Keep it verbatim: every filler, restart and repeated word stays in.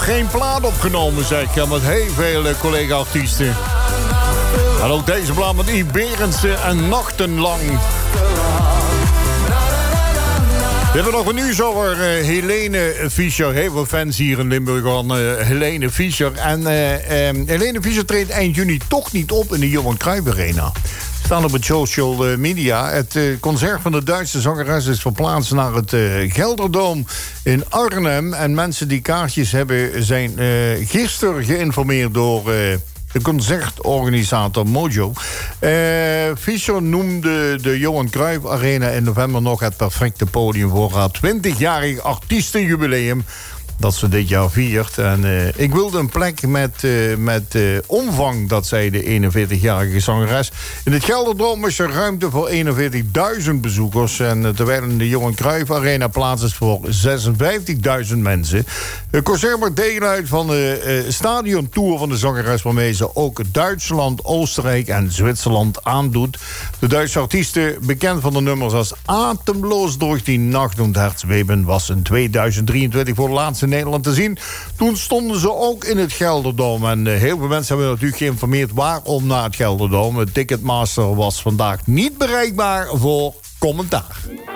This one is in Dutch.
geen plaat opgenomen, zeg ik. Met heel veel uh, collega-artiesten. En ook deze plaat met Yves Berendsen en Nachtenlang. We hebben nog een nieuws over uh, Helene Fischer. Heel veel fans hier in Limburg van uh, Helene Fischer. En uh, uh, Helene Fischer treedt eind juni toch niet op in de Johan Cruijff Arena. Staan op het social media. Het uh, concert van de Duitse zangeres is verplaatst naar het uh, Gelderdoom in Arnhem. En mensen die kaartjes hebben zijn uh, gisteren geïnformeerd door Uh, de concertorganisator Mojo. Uh, Fischer noemde de Johan Cruijff Arena in november nog het perfecte podium voor haar twintigjarig artiestenjubileum dat ze dit jaar viert. En uh, ik wilde een plek met, uh, met uh, omvang, dat zei de eenenveertigjarige zangeres. In het Gelderdoom is er ruimte voor eenenveertigduizend bezoekers. En uh, terwijl in de Johan Cruijff Arena plaats is voor zesenvijftigduizend mensen. Het concert maakt deel uit van de uh, stadiontour van de zangeres, waarmee ze ook Duitsland, Oostenrijk en Zwitserland aandoet. De Duitse artieste, bekend van de nummers als Atemloos durch die Nacht und Herzbeben, was in tweeduizend drieëntwintig voor de laatste Nederland te zien. Toen stonden ze ook in het Gelderdoom. En uh, heel veel mensen hebben natuurlijk geïnformeerd waarom naar het Gelderdoom. Het Ticketmaster was vandaag niet bereikbaar voor commentaar.